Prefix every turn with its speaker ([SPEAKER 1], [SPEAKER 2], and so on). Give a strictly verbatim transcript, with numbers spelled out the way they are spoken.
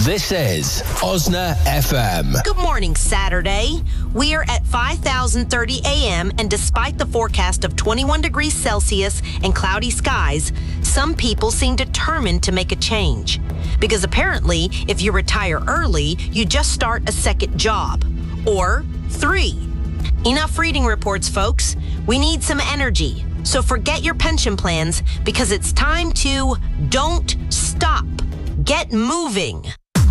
[SPEAKER 1] This is Osna F M.
[SPEAKER 2] Good morning, Saturday. We are at five thousand thirty a m and despite the forecast of twenty-one degrees Celsius and cloudy skies, some people seem determined to make a change. Because apparently, if you retire early, you just start a second job. Or three. Enough reading reports, folks. We need some energy. So forget your pension plans because it's time to don't stop. Get moving.